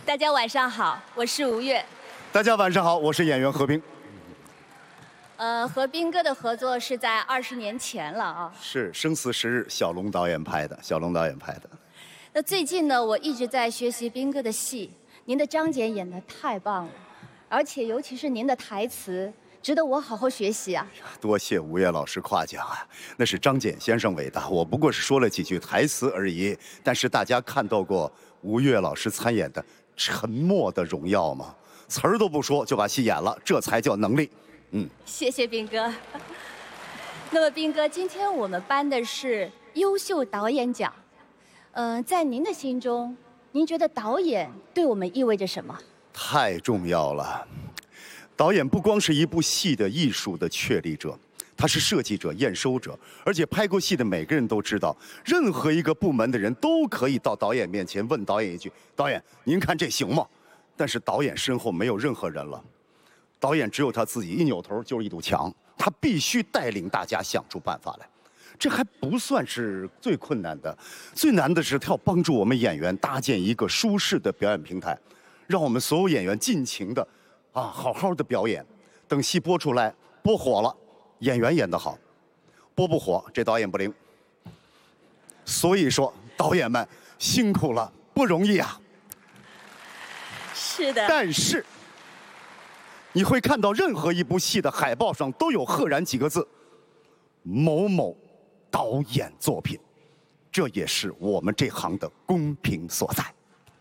大家晚上好，我是吴越。 大家晚上好，我是演员何冰。 和斌哥的合作是在20年前了啊。 是《生死时日》，小龙导演拍的。 那最近呢，我一直在学习斌哥的戏，您的张简演得太棒了，而且尤其是您的台词，值得我好好学习啊。 多谢吴越老师夸奖啊，那是张简先生伟大，我不过是说了几句台词而已。但是大家看到过吴越老师参演的《沉默的荣耀》吗？词儿都不说就把戏演了，这才叫能力。 谢谢斌哥。那么斌哥，今天我们颁的是优秀导演奖。在您的心中，您觉得导演对我们意味着什么？ 太重要了。导演不光是一部戏的艺术的确立者，他是设计者、验收者，而且拍过戏的每个人都知道，任何一个部门的人都可以到导演面前问导演一句：“导演，您看这行吗？”但是导演身后没有任何人了。导演只有他自己，一扭头就是一堵墙，他必须带领大家想出办法来。这还不算是最困难的，最难的是他要帮助我们演员搭建一个舒适的表演平台，让我们所有演员尽情的好好的表演。等戏播出来，播火了，演员演得好；播不火，这导演不灵。所以说，导演们辛苦了，不容易啊。 是的。 但是你会看到任何一部戏的海报上都有赫然几个字：某某导演作品。这也是我们这行的公平所在。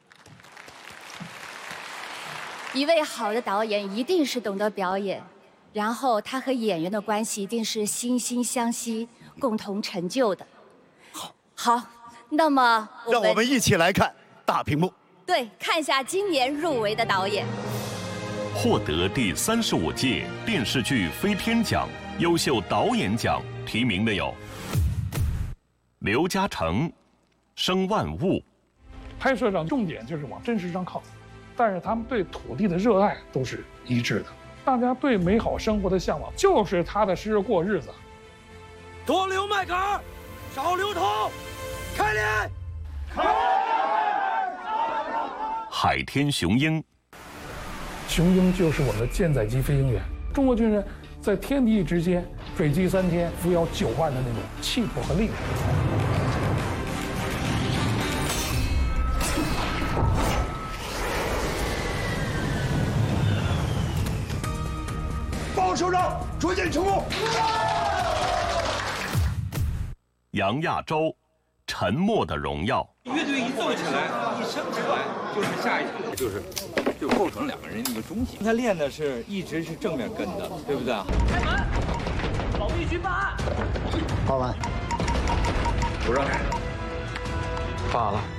一位好的导演一定是懂得表演，然后他和演员的关系一定是惺惺相惜，共同成就的。好，那么让我们一起来看大屏幕。 对，看一下今年入围的导演。 获得第35届电视剧飞天奖优秀导演奖提名的有刘嘉诚、生万物。 拍摄上重点就是往真实上靠，但是他们对土地的热爱都是一致的。大家对美好生活的向往，就是踏踏实实过日子。 多留麦秆，少留头，开脸！ 海天雄鹰。 雄鹰就是我们的舰载机飞行员，中国军人在天地之间飞机3天，扶摇9万的那种气魄和力量。 报首长，捉奸成功。 杨亚洲，沉默的荣耀。 乐队一奏起来，一升起来，就是下一场，就构成两个人的一个中心。他练的是一直是正面跟的，对不对？ 开门，保密局办案。 报完， 不让。罢了。